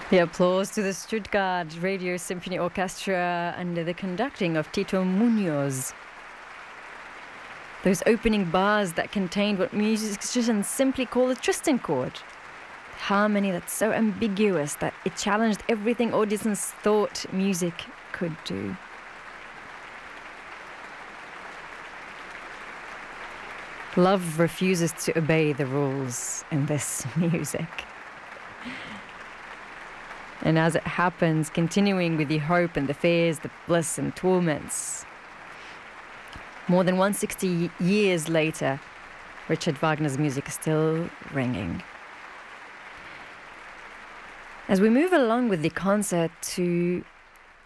The applause to the Stuttgart Radio Symphony Orchestra under the conducting of Tito Munoz. Those opening bars that contained what musicians simply call a Tristan chord. Harmony that's so ambiguous that it challenged everything audiences thought music could do. Love refuses to obey the rules in this music. And as it happens, continuing with the hope and the fears, the bliss and torments. More than 160 years later, Richard Wagner's music is still ringing. As we move along with the concert to